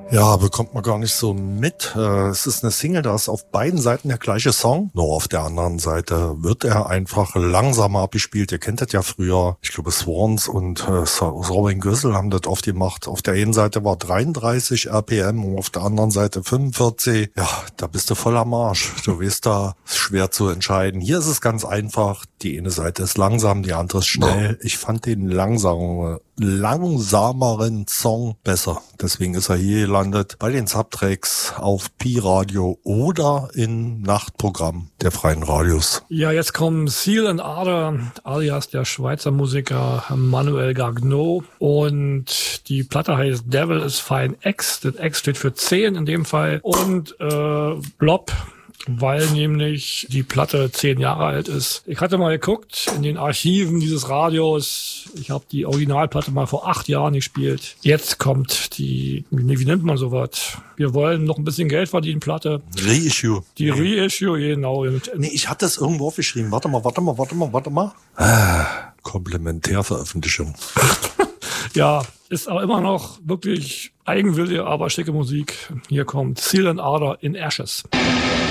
Ja, bekommt man gar nicht so mit. Es ist eine Single, da ist auf beiden Seiten der gleiche Song. Nur auf der anderen Seite wird er einfach langsamer abgespielt. Ihr kennt das ja früher. Ich glaube, Swans und Robin Gössel haben das oft gemacht. Auf der einen Seite war 33 RPM und auf der anderen Seite 45. Ja, da bist du voll am Arsch. Du weißt, da ist schwer zu entscheiden. Hier ist es ganz einfach. Die eine Seite ist langsam, die andere ist schnell. Ich fand den langsameren Song besser. Deswegen ist er hier gelandet bei den Subtracks auf Pi Radio oder im Nachtprogramm der Freien Radios. Ja, jetzt kommen Seal and Ardor, alias der Schweizer Musiker Manuel Gagnon. Und die Platte heißt Devil is Fine X. Das X steht für 10 in dem Fall. Und Blob, weil nämlich die Platte 10 Jahre alt ist. Ich hatte mal geguckt in den Archiven dieses Radios. Ich habe die Originalplatte mal vor 8 Jahren gespielt. Jetzt kommt die, wie nennt man sowas? Wir wollen noch ein bisschen Geld verdienen, Platte. Reissue. Die Reissue, genau. Nee, ich hatte es irgendwo aufgeschrieben. Warte mal. Komplementärveröffentlichung. Ja, ist aber immer noch wirklich eigenwillige, aber schicke Musik. Hier kommt Seal and Ardor in Ashes.